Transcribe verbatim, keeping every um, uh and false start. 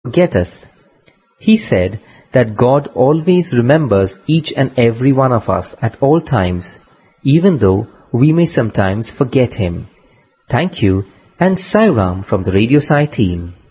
forget us. He said that God always remembers each and every one of us at all times, even though we may sometimes forget Him. Thank you, and Sai Ram from the Radio Sai team.